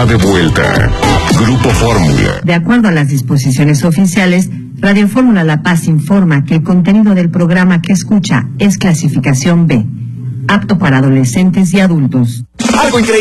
está de vuelta. Grupo Fórmula. De acuerdo a las disposiciones oficiales, Radio Fórmula La Paz informa que el contenido del programa que escucha es clasificación B, apto para adolescentes y adultos. Algo increíble.